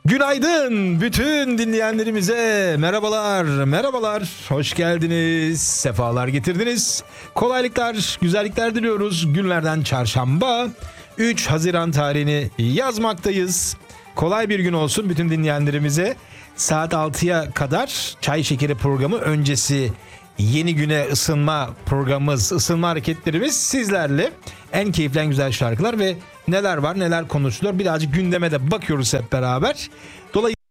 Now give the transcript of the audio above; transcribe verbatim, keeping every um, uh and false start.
Günaydın bütün dinleyenlerimize, merhabalar, merhabalar, hoş geldiniz, sefalar getirdiniz, kolaylıklar, güzellikler diliyoruz. Günlerden çarşamba, üç Haziran tarihini yazmaktayız. Kolay bir gün olsun bütün dinleyenlerimize. Saat altıya kadar Çay Şekeri programı öncesi yeni güne ısınma programımız, ısınma hareketlerimiz sizlerle. En keyifli, en güzel şarkılar ve neler var, neler konuşuluyor. Birazcık gündeme de bakıyoruz hep beraber. Dolayısıyla